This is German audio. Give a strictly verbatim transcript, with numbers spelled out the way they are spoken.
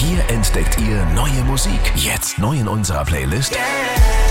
Hier entdeckt ihr neue Musik. Jetzt neu in unserer Playlist.